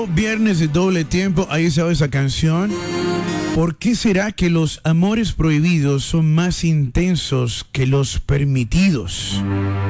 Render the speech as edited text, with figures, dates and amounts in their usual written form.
Oh, viernes de doble tiempo, ahí estaba esa canción. ¿Por qué será que los amores prohibidos son más intensos que los permitidos?